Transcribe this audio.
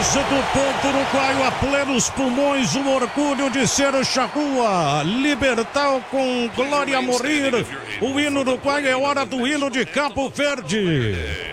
Voz do ponto uruguaio a plenos pulmões, o orgulho de ser charrua. Libertal com glória a morrer. O hino uruguaio é hora do hino de Cabo Verde.